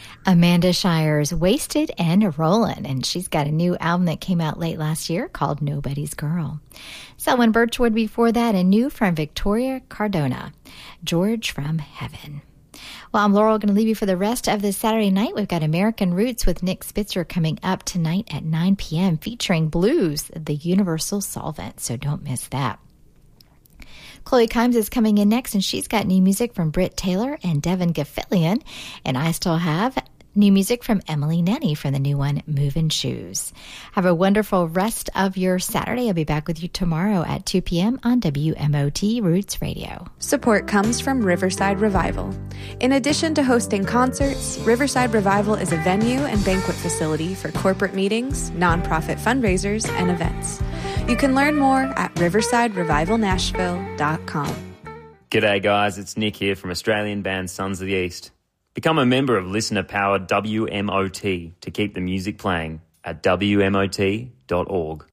Amanda Shires, Wasted and Rollin', and she's got a new album that came out late last year called Nobody's Girl. Selwyn Birchwood before that, and new from Victoria Cardona, George from Heaven. Well, I'm Laurel, going to leave you for the rest of this Saturday night. We've got American Roots with Nick Spitzer coming up tonight at 9 p.m. featuring Blues, the Universal Solvent, so don't miss that. Chloe Kimes is coming in next, and she's got new music from Britt Taylor and Devin Gaffilian, and I still have new music from Emily Nenny from the new one, Movin' Shoes. Have a wonderful rest of your Saturday. I'll be back with you tomorrow at 2 p.m. on WMOT Roots Radio. Support comes from Riverside Revival. In addition to hosting concerts, Riverside Revival is a venue and banquet facility for corporate meetings, nonprofit fundraisers, and events. You can learn more at riversiderevivalnashville.com. G'day guys, it's Nick here from Australian band Sons of the East. Become a member of listener-powered WMOT to keep the music playing at WMOT.org.